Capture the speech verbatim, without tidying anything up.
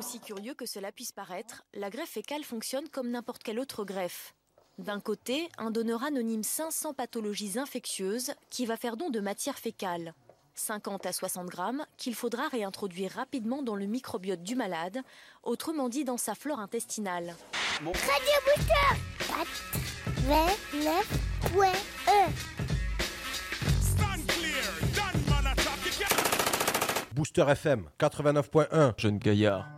Aussi curieux que cela puisse paraître, la greffe fécale fonctionne comme n'importe quelle autre greffe. D'un côté, un donneur anonyme cinq cents pathologies infectieuses qui va faire don de matière fécale. cinquante à soixante grammes qu'il faudra réintroduire rapidement dans le microbiote du malade, autrement dit dans sa flore intestinale. Bon. Radio Booster quatre-vingt-neuf point un Booster F M quatre-vingt-neuf point un. Jeune gaillard.